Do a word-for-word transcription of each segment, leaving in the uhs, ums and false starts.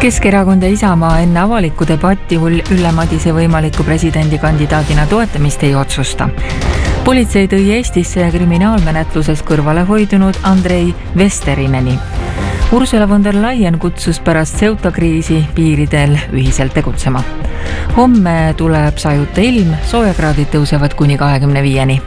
Keskerakond ja Isamaa enne avalikku debatti Ülle Madise võimaliku presidendikandidaadina toetamist ei otsusta. Politsei tõi Eestisse kriminaalmenetluses kõrvale hoidunud Andrei Vesterineni. Ursula von der Leyen kutsus pärast Ceuta kriisi piiridel ühiselt tegutsema. Homme tuleb sajuta ilm, soojakraadid tõusevad kuni kahekümne viieni.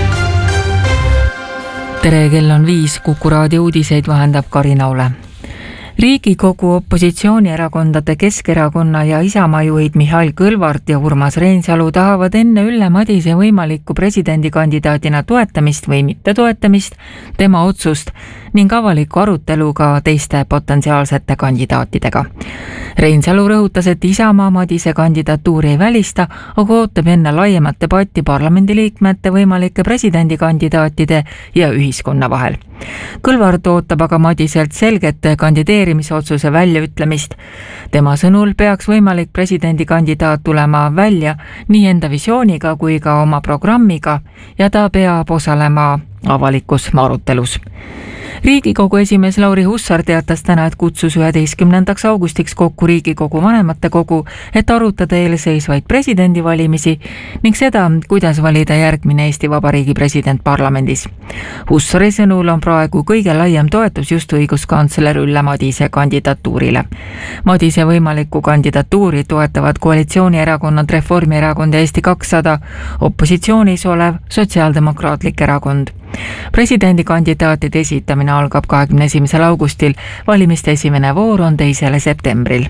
Tere, kell on viis, Kuku raadio uudiseid vahendab Karin Aule. Riigikogu opositsioonierakondade Keskerakonna ja Isamaa juhid Mihhail Kõlvart ja Urmas Reinsalu tahavad enne Ülle Madise võimalikku presidendikandidaadina toetamist või mitte toetamist, tema otsust ning avaliku arutelu ka teiste potentsiaalsete kandidaatidega. Reinsalu rõhutas, et Isamaa Madise kandidatuuri ei välista, aga ootab enne laiemat debatti parlamendiliikmete võimalike presidendikandidaatide ja ühiskonna vahel. Kõlvart ootab aga Madiselt selget kandideerimisotsuse väljaütlemist. Tema sõnul peaks võimalik presidendikandidaat tulema välja nii enda visiooniga kui ka oma programmiga ja ta peab osalema avalikus arutelus. Riigikogu esimees Lauri Hussar teatas täna, et kutsus üheteistkümnendaks augustiks kokku Riigikogu vanematekogu, et arutada eelseisvaid presidendivalimisi ning seda, kuidas valida järgmine Eesti Vabariigi president parlamendis. Hussari sõnul on praegu kõige laiem toetus just õiguskantsler Ülle Madise kandidatuurile. Madise võimalikku kandidatuuri toetavad koalitsioonierakonnad Reformierakond ja Eesti kakssada, opositsioonis olev Sotsiaaldemokraatlik erakond. Presidendikandidaatide esitamine algab kahekümne esimesel augustil, valimiste esimene voor on teisel septembril.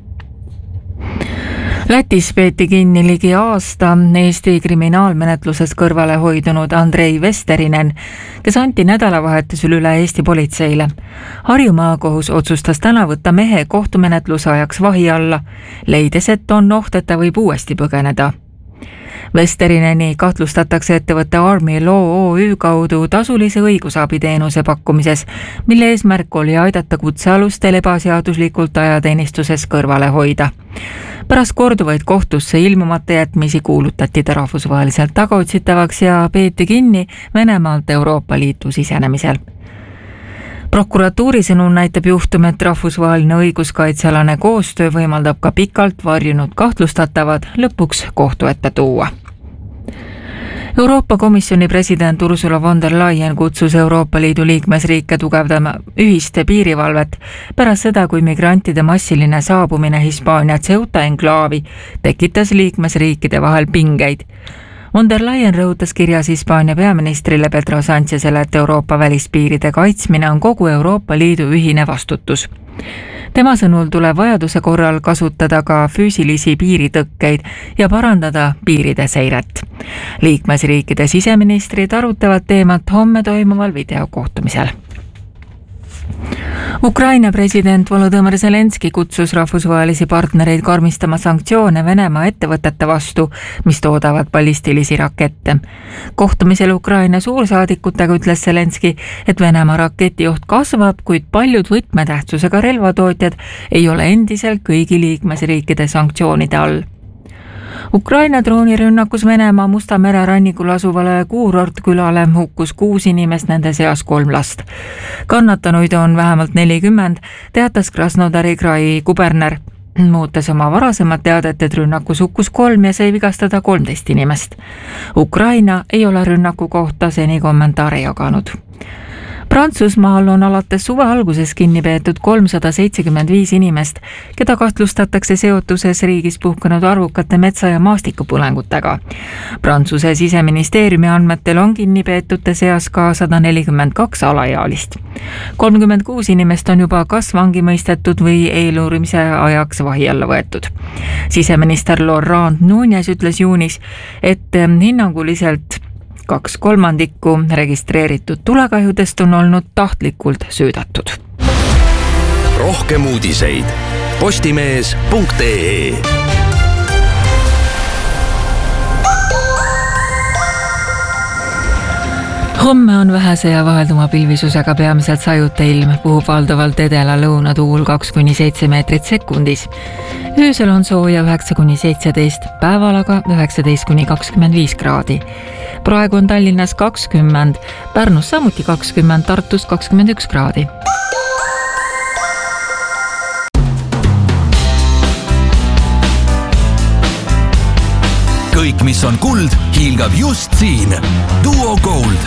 Lätis peeti kinni ligi aasta Eesti kriminaalmenetluses kõrvale hoidunud Andrei Vesterinen, kes anti nädalavahetusel üle Eesti politseile. Harjumaa kohus otsustas täna võtta mehe kohtumenetluse ajaks vahi alla, leides, et on oht, et ta võib uuesti põgeneda. Vesterineni kahtlustatakse ettevõtte Army Law O Ü kaudu tasulise õigusabiteenuse pakkumises, mille eesmärk oli aidata kutsealustel ebaseaduslikult ajateenistuses kõrvale hoida. Pärast korduvaid kohtusse ilmumata jätmisi kuulutati ta rahvusvaheliselt tagaotsitavaks ja peeti kinni Venemaalt Euroopa Liitu sisenemisel. Prokuratuuri sõnul näitab juhtum, et rahvusvaheline õiguskaitsealane koostöö võimaldab ka pikalt varjunud kahtlustatavad lõpuks kohtu ette tuua. Euroopa Komisjoni president Ursula von der Leyen kutsus Euroopa Liidu liikmesriike tugevdama ühiste piirivalvet pärast seda, kui migrantide massiline saabumine Hispaania Ceuta enklaavi tekitas liikmesriikide vahel pingeid. Von der Leyen rõhutas kirjas Hispaania peaministrile Pedro Sánchezele, et Euroopa välispiiride kaitsmine on kogu Euroopa Liidu ühine vastutus. Tema sõnul tuleb vajaduse korral kasutada ka füüsilisi piiritõkkeid ja parandada piiride seiret. Liikmesriikide siseministrid arutavad teemat homme toimuval videokohtumisel. Ukraina president Volodõmõr Zelenski kutsus rahvusvahelisi partnereid karmistama sanktsioone Venemaa ettevõtete vastu, mis toodavad ballistilisi rakette. Kohtumisel Ukraina suursaadikutega ütles Zelenski, et Venemaa raketioht kasvab, kuid paljud võtmetähtsusega relvatootjad ei ole endiselt kõigi liikmesriikide sanktsioonide all. Ukraina droonirünnakus Venemaa Musta mere rannikul asuvale Kuurort külale hukkus kuus inimest, nende seas kolm last. Kannatanuid on vähemalt nelikümmend, teatas Krasnodari krai kuberner. Muutes oma varasemad teadet, et rünnakus hukkus kolm ja sai vigastada kolmteist inimest. Ukraina ei ole rünnaku kohta seni kommentaare jaganud. Prantsusmaal on alates suve alguses kinni peetud kolmsada seitsekümmend viis inimest, keda kahtlustatakse seotuses riigis puhkenud arvukate metsa- ja maastikupõlengutega. Prantsuse siseministeeriumi andmetel on kinni peetute seas ka sada nelikümmend kaks alaealist. kolmkümmend kuus inimest on juba kas vangi mõistetud või eeluurimise ajaks vahi alla võetud. Siseminister Laurent Nunez ütles juunis, et hinnanguliselt kaks kolmandikku registreeritud tulekahjudest on olnud tahtlikult süüdatud. Rohkem uudiseid postimees punkt ee. Homme on vähese ja vahelduma pilvisusega peamiselt sajuta ilm, puhub valdavalt edela lõunatuul kaks kuni seitse meetrit sekundis. Öösel on sooja üheksa kuni seitseteist, päeval aga üheksateist kuni kakskümmend viis kraadi. Praegu on Tallinnas kakskümmend, Pärnus samuti kakskümmend, Tartus kakskümmend üks kraadi. kõik, mis on kuld, hiilgab just siin. Duo Gold.